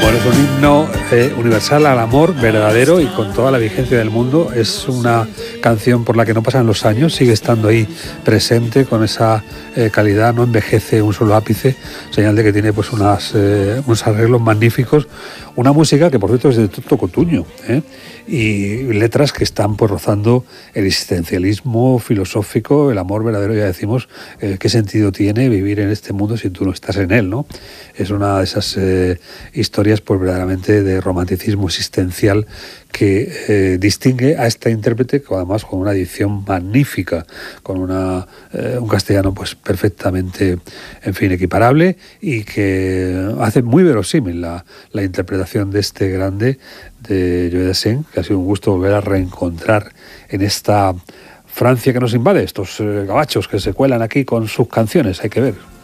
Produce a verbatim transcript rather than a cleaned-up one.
Bueno, es un himno eh, universal al amor verdadero y con toda la vigencia del mundo. Es una canción por la que no pasan los años, sigue estando ahí presente con esa eh, calidad, no envejece un solo ápice, señal de que tiene pues unas, eh, unos arreglos magníficos, una música que por cierto es de Toto Cutugno, ¿eh? y letras que están pues rozando el existencialismo filosófico, el amor verdadero. Ya decimos, eh, qué sentido tiene vivir en este mundo si tú no estás en él, ¿no? Es una de esas eh, historias pues verdaderamente de romanticismo existencial que eh, distingue a esta intérprete, además con una edición magnífica, con una, eh, un castellano pues perfectamente, en fin, equiparable, y que hace muy verosímil la, la interpretación de este grande, de Joe Dassin, que ha sido un gusto volver a reencontrar en esta Francia que nos invade, estos eh, gabachos que se cuelan aquí con sus canciones. Hay que ver.